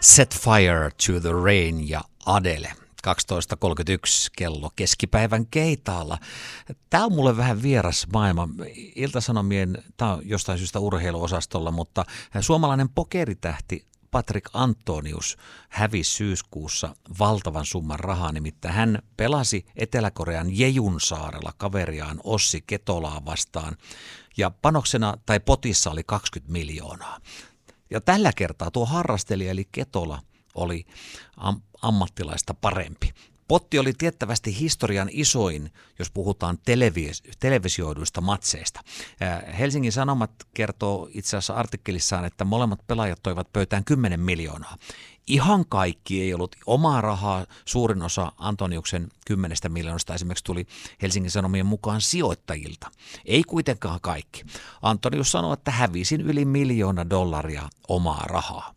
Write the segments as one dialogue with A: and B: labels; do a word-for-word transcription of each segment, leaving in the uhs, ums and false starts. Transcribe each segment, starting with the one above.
A: Set Fire to the Rain ja Adele. kaksitoista kolmekymmentäyksi kello keskipäivän Keitaalla. Tämä on mulle vähän vieras maailma. Ilta-Sanomien, tämä on jostain syystä urheiluosastolla, mutta suomalainen pokeritähti Patrik Antonius hävisi syyskuussa valtavan summan rahaa, nimittäin hän pelasi Etelä-Korean Jejun-saarella kaveriaan Ossi Ketolaa vastaan ja panoksena tai potissa oli kaksikymmentä miljoonaa. Ja tällä kertaa tuo harrastelija eli Ketola oli am- ammattilaista parempi. Potti oli tiettävästi historian isoin, jos puhutaan televis- televisioiduista matseista. Helsingin Sanomat kertoo itse asiassa artikkelissaan, että molemmat pelaajat toivat pöytään kymmenen miljoonaa. Ihan kaikki ei ollut omaa rahaa. Suurin osa Antoniuksen kymmenestä miljoonasta esimerkiksi tuli Helsingin Sanomien mukaan sijoittajilta. Ei kuitenkaan kaikki. Antonius sanoi, että hävisin yli miljoona dollaria omaa rahaa.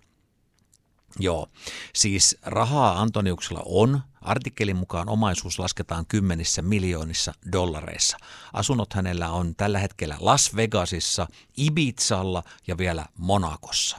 A: Joo, siis rahaa Antoniuksella on. Artikkelin mukaan omaisuus lasketaan kymmenissä miljoonissa dollareissa. Asunnot hänellä on tällä hetkellä Las Vegasissa, Ibizalla ja vielä Monacossa.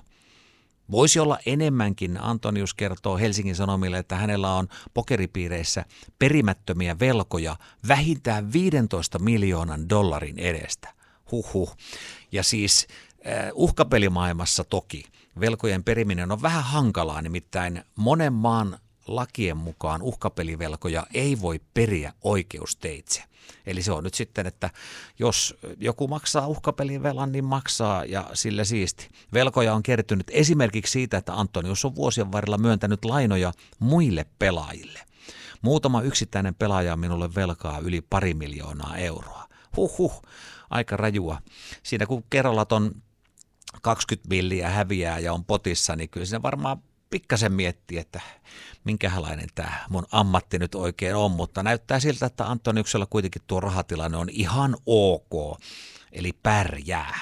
A: Voisi olla enemmänkin. Antonius kertoo Helsingin Sanomille, että hänellä on pokeripiireissä perimättömiä velkoja vähintään viidentoista miljoonan dollarin edestä. Huhhuh. Ja siis äh, uhkapelimaailmassa toki velkojen periminen on vähän hankalaa, nimittäin monen maan lakien mukaan uhkapelivelkoja ei voi periä oikeusteitse. Eli se on nyt sitten, että jos joku maksaa uhkapelivelan, niin maksaa ja sillä siisti. Velkoja on kertynyt esimerkiksi siitä, että Antonius on vuosien varrella myöntänyt lainoja muille pelaajille. Muutama yksittäinen pelaaja on minulle velkaa yli pari miljoonaa euroa. Huhhuh, aika rajua. Siinä kun kerralaton kaksikymmentä milliä häviää ja on potissa, niin kyllä siinä varmaan pikkasen miettii, että minkälainen tämä mun ammatti nyt oikein on, mutta näyttää siltä, että Antoniuksella kuitenkin tuo rahatilanne on ihan ok, eli pärjää.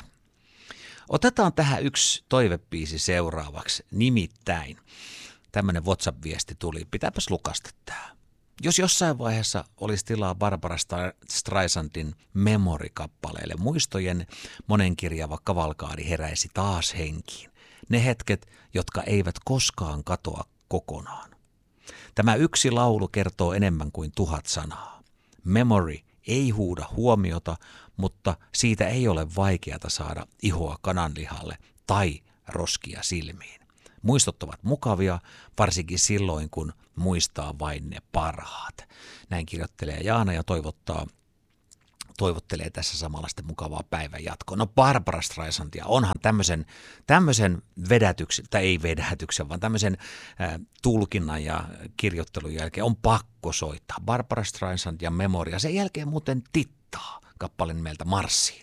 A: Otetaan tähän yksi toivebiisi seuraavaksi, nimittäin tämmöinen WhatsApp-viesti tuli, pitääpäs lukasta tämä. Jos jossain vaiheessa olisi tilaa Barbara Streisandin Memory-kappaleelle, muistojen monenkirjava kavalkaadi heräisi taas henkiin. Ne hetket, jotka eivät koskaan katoa kokonaan. Tämä yksi laulu kertoo enemmän kuin tuhat sanaa. Memory ei huuda huomiota, mutta siitä ei ole vaikeata saada ihoa kananlihalle tai roskia silmiin. Muistot ovat mukavia, varsinkin silloin, kun muistaa vain ne parhaat. Näin kirjoittelee Jaana ja toivottaa, toivottelee tässä samalla sitten mukavaa päivän jatkoa. No Barbara Streisandia, onhan tämmöisen, tämmöisen vedätyksen, tai ei vedätyksen, vaan tämmöisen äh, tulkinnan ja kirjoittelun jälkeen on pakko soittaa. Barbara Streisand ja Memoria, sen jälkeen muuten tittaa kappaleen meiltä Marssiin.